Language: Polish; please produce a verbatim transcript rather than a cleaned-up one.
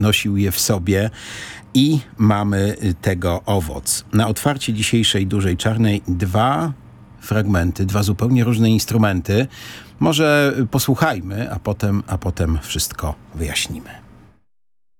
nosił je w sobie i mamy tego owoc. Na otwarcie dzisiejszej Dużej Czarnej dwa fragmenty, dwa zupełnie różne instrumenty. Może posłuchajmy, a potem, a potem wszystko wyjaśnimy.